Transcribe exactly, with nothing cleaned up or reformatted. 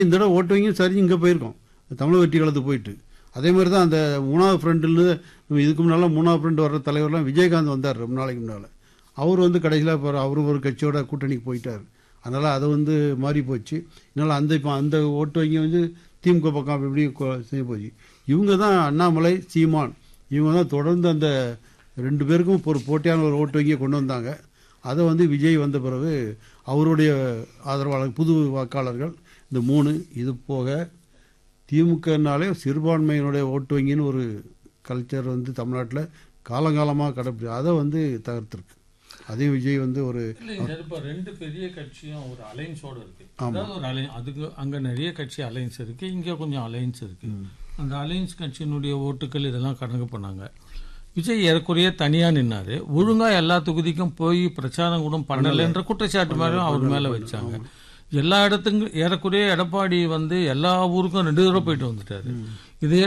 இந்த தடவை ஓட்டு வங்கியும் சரி இங்கே போயிருக்கோம், தமிழக வெற்றி காலத்துக்கு போயிட்டு. அதே மாதிரி தான் அந்த மூணாவது ஃப்ரெண்டுன்னு இதுக்கு முன்னால் மூணாவது ஃப்ரெண்டு வர்ற தலைவர்லாம் விஜயகாந்த் வந்தார் ரொம்ப நாளைக்கு முன்னால். அவர் வந்து கடைசியில் இப்போ அவரும் ஒரு கட்சியோட கூட்டணிக்கு போயிட்டார். அதனால் அதை வந்து மாறி போச்சு. இதனால் அந்த இப்போ அந்த ஓட்டு வங்கி வந்து திமுக பக்கம் அப்படி இப்படி செய்ய போச்சு. இவங்க தான் அண்ணாமலை, சீமான், இவங்க தான் தொடர்ந்து அந்த ரெண்டு பேருக்கும் ஒரு போட்டியான ஒரு ஓட்டு வங்கியை கொண்டு வந்தாங்க. அதை வந்து விஜய் வந்த பிறகு அவருடைய ஆதரவாளர் புது வாக்காளர்கள் இந்த மூணு, இது போக திமுகனாலே சிறுபான்மையினுடைய ஓட்டு வங்கின்னு ஒரு கல்ச்சர் வந்து தமிழ்நாட்டில் காலங்காலமாக கடைப்பிடி, அதை வந்து தகர்த்துருக்கு. அதே விஜய் வந்து ஒரு இப்போ ரெண்டு பெரிய கட்சியும் ஒரு அலைன்ஸோடு இருக்கு. அதாவது ஒரு அலை அதுக்கு அங்கே நிறைய கட்சி அலைன்ஸ் இருக்கு, இங்கே கொஞ்சம் அலைன்ஸ் இருக்கு. அந்த அலைன்ஸ் கட்சியினுடைய ஓட்டுக்கள் இதெல்லாம் கணக்கு பண்ணாங்க. விஜய் ஏறக்குறைய தனியா நின்னாரு. ஒழுங்கா எல்லா தொகுதிக்கும் போய் பிரச்சாரம் கூட பண்ணலைன்ற குற்றச்சாட்டு மேலும் அவர் மேல வச்சாங்க. எல்லா இடத்துக்கும் ஏறக்குறைய எடப்பாடி வந்து எல்லா ஊருக்கும் ரெண்டு தடவை போயிட்டு வந்துட்டாரு. இதே